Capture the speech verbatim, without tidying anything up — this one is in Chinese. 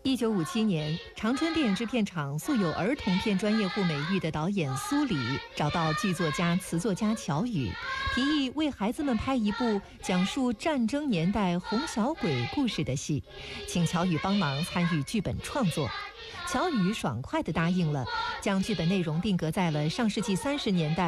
一九五七年，长春电影制片厂素有儿童片专业户美誉的导演苏里找到剧作家、词作家乔羽，提议为孩子们拍一部讲述战争年代红小鬼故事的戏，请乔羽帮忙参与剧本创作。乔羽爽快地答应了，将剧本内容定格在了上世纪三十年代